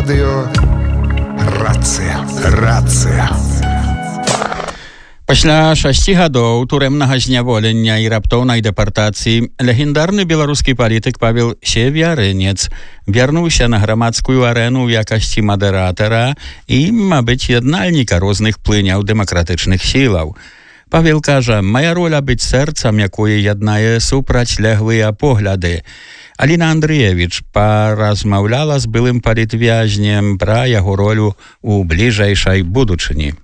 Радыё Рацыя. Пасля 6 гадоў турэмнага зняволення і раптоўнай дэпартацыі легендарны беларускі палітык Павел Севярынец вярнуўся на грамадскую арэну ў якасці мадэратара і, мабыць, яднальніка розных плыняў дэмакратычных сілаў. Павел кажа, мая роля быць сэрцам, якое яднае супрацьлеглыя погляды. Аліна Андрыевіч паразмаўляла з былым палітвязнем пра яго ролю ў бліжэйшай будучыні.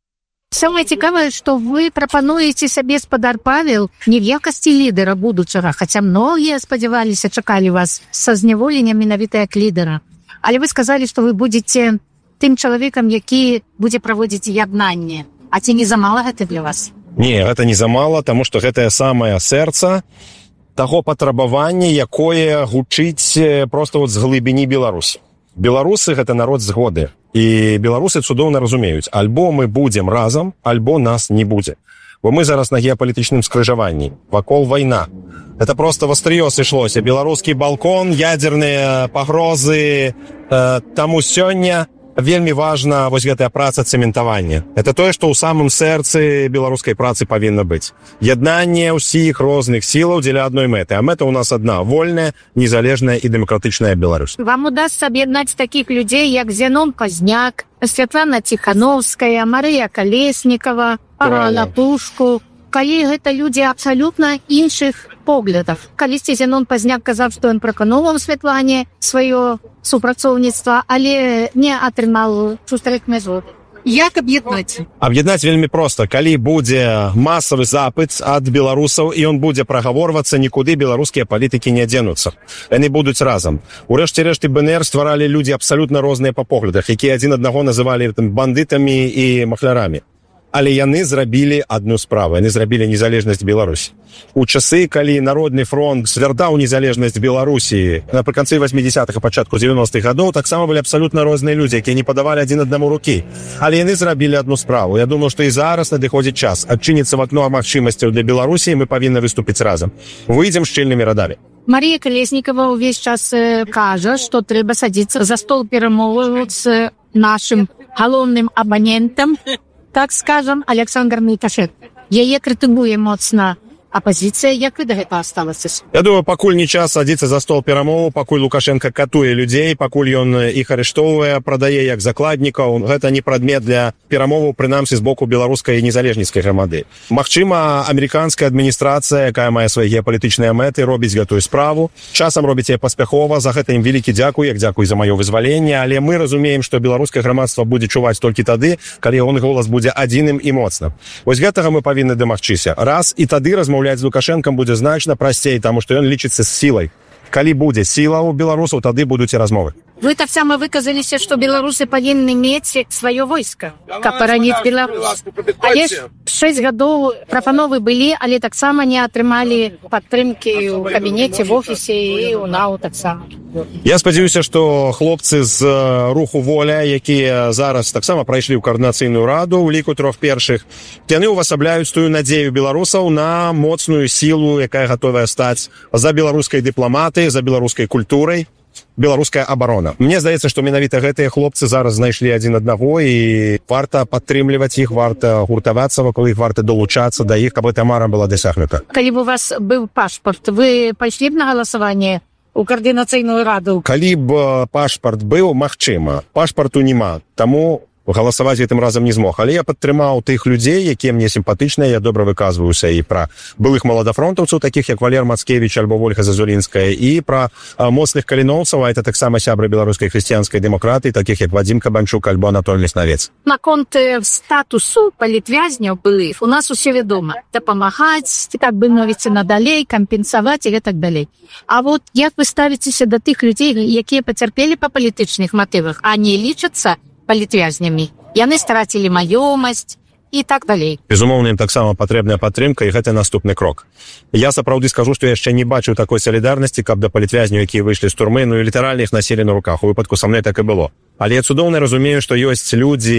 Самае цікавае, што вы прапануеце сабе, спадар Павел, не в якасці лідера будучага, хаця многія спадзяваліся, чакалі вас са зняволеннем менавіта як лідера. Але вы сказалі, што вы будзеце тым чалавекам, які будзе праводзіць яднанне. А ці не замала гэта для вас? Не, гэта не замала, таму што гэтае самае сэрца таго патрабавання, якое гучыць проста з глыбіні Беларусі. Беларусы – гэта народ згоды. І беларусы цудоўна разумеюць, альбо мы будзем разам, альбо нас не будзе. Бо мы зараз на геапалітычным скрыжаванні. Вакол вайна. Это просто вастрыё сышлося. Беларускі балкон, ядзерныя пагрозы. Таму сёння вельмі важна вось гэтая праца цэментавання. Это тое, што ў самым сэрцы беларускай працы павінна быць. Яднанне ўсіх розных сілаў дзеля адной мэты. А мэта ў нас адна – вольная, незалежная і дэмакратычная Беларусь. Вам удасца аб'яднаць такіх людзей, як Зенон Пазняк, Святлана Ціхановская, Марыя Калеснікава, Алла Пушку. Калі гэта людзі абсалютна іншых поглядаў. Калісьці Зенон Пазняк казаў, што ён прапаноўваў Святлане сваё супрацоўніцтва, але не атрымаў шустрых мезод. Як аб'яднаць? Аб'яднаць вельмі проста. Калі будзе масавы запыт ад беларусаў і ён будзе прагаворвацца, нікуды беларускія палітыкі не адзенуцца. Яны будуць разам. Урэшце рэшты БНР стваралі людзі абсалютна розныя па поглядах, якія адзін аднаго называлі бандытамі і махлярамі. Але яны зрабілі адну справу. Яны зрабілі незалежнасць Беларусі. У часы, калі Народны фронт звяртаў незалежнасць Беларусі напрыканцы 80-х і пачатку 90-х гадоў, таксама былі абсалютна розныя людзі, якія не падавалі адзін аднаму рукі. Але яны зрабілі адну справу. Я думаю, што і зараз надыходзіць час. Адчыніцца вакно магчымасцяў для Беларусі, мы павінны выступіць разам. Выйдзем шчыльнымі радамі. Марія Калеснікава ўвесь час кажа, што трэба садзіцца за стол перамоваў з нашым галоўным абанентам, так скажам, Александр Міташэк. Яе крытыкуе моцна апазіцыя. Як вы да гэтага ставіцеся? Я думаю, пакуль не час садзіцца за стол перамоваў, пакуль Лукашенко катуе людзей, пакуль ён іх арыштоўвае, прадае як закладнікаў, гэта не прадмет для перамоваў, прынамсі з боку беларускай незалежніцкай грамады. Магчыма, амерыканская адміністрацыя, якая мае свае геапалітычныя мэты, робіць гэтую справу. Часам робіць яе паспяхова, за гэта ім вялікі дзякуй, як дзякуй за маё вызваленне, але мы разумеем, што беларускае грамадства будзе чуваць толькі тады, калі ягоны голас будзе адзіным і моцным. Вось гэтага мы павінны дамагчыся. Раз і тады размаўляць з Лукашенкам будзе значна прасцей, таму што ён лічыцца з сілай. Калі будзе сіла ў беларусаў, тады будуць і размовы. Вы таксама выказаліся, што беларусы павінны мець сваё войска, каб бараніць Беларусь. Але ж 6 гадоў прапановы былі, але таксама не атрымалі падтрымкі ў кабінеце, в офісе і ў НАУ таксама. Я спадзяюся, што хлопцы з руху «Воля», якія зараз таксама прайшлі ў каардынацыйную раду ў ліку 3 першых, яны ўвасабляюць тую надзею беларусаў на моцную сілу, якая гатовая стаць за беларускай дыпламатыяй, за беларускай культурай, беларуская абарона. Мне здаецца, што менавіта гэтыя хлопцы зараз знайшлі адзін аднаго і варта падтрымліваць іх, варта гуртавацца вакол іх, варта долучацца да іх, каб эта мара была дасягнута. Калі б у вас быў пашпарт, вы пайшлі б на галасаванне у каардынацыйную раду? Калі б пашпарт быў, магчыма. Пашпарту няма, таму галасаваць гэтым разам не змог. Але я падтрымаў тых людзей, якія мне сімпатычныя, я добра выказваюся і пра былых маладафронтаўцаў, такіх як Валер Мацкевіч альбо Вольга Зазулінская, і пра моцных каліноўцаў, а это таксама сябры беларускай хрысціянскай дэмакратыі, такіх як Вадзім Кабанчук альбо Анатоль Леснавец. Наконт статусу палітвязняў былых у нас усё вядома. Дапамагаць, так бы мовіцца, надалей, кампенсаваць і гэтак далей. А вот як вы ставіцеся да тых людзей, якія пацярпелі па палітычных матывах, а не лічацца палітвязнямі? Яны страцілі маёмасць і так далей. Безумоўна, ім таксама патрэбная падтрымка, і гэта наступны крок. Я сапраўды скажу, што яшчэ не бачыў такой салідарнасці, каб да палітвязняў, якія выйшлі з турмы, ну і літаральна іх насілі на руках. У выпадку са мной так і было. Але я цудоўна разумею, што ёсць людзі,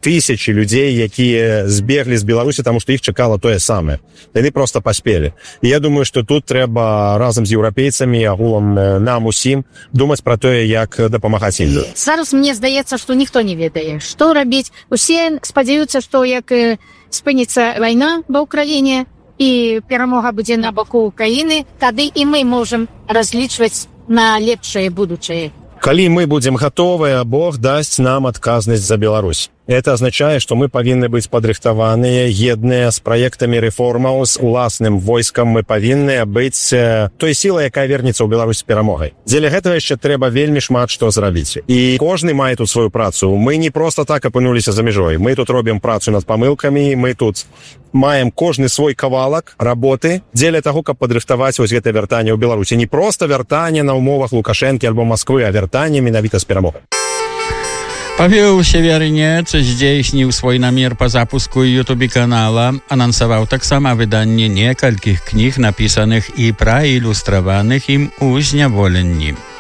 тысячи людей, якія збеглі з Беларусі, тому що іх чакала тое самае. Яны просто паспелі. І я думаю, што тут трэба разам з еўрапейцамі, агулам нам усім думаць пра тое, як дапамагаць ім. Зараз мне здаецца, што ніхто не ведае, што рабіць. Усе спадзяюцца, што як спыніцца вайна ва ўкраіне і перамога будзе на баку Украіны, тады і мы можам разлічваць на лепшае будучае. Калі мы будзем гатовыя, Бог дасць нам адказнасць за Беларусь. Это означае, што мы павінны быць падрыхтаваныя, едныя з праектамі рэформаў, з уласным войскам. Мы павінны быць той сілай, якая вернецца ў Беларусь з перамогай. Дзеля гэтага яшчэ трэба вельмі шмат што зрабіць. І кожны мае тут сваю працу. Мы не проста так апынуліся за мяжой. Мы тут робім працу над памылкамі, мы тут маем кожны свой кавалак работы дзеля таго, каб падрыхтаваць вось гэтае вяртанне ў Беларусі. Не проста вяртанне на умовах Лукашэнкі альбо Масквы, а вяртанне менавіта з перамогай. Павел Севярынец здзейсніў свой намер па запуску YouTube канала, анансаваў таксама выданне некалькіх кніг, напісаных і праілюстраваных ім у зняволенні.